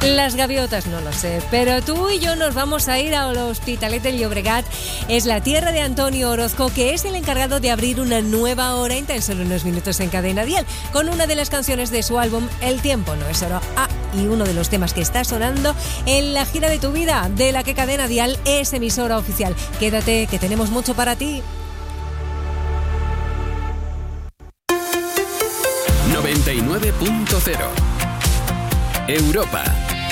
Las gaviotas no lo sé, pero tú y yo nos vamos a ir al Hospitalet del Llobregat. Es la tierra de Antonio Orozco, que es el encargado de abrir una nueva hora en tan solo unos minutos en Cadena Dial, con una de las canciones de su álbum El tiempo no es oro. Y uno de los temas que está sonando en la gira de tu vida, de la que Cadena Dial es emisora oficial. Quédate, que tenemos mucho para ti. 99.0 Europa.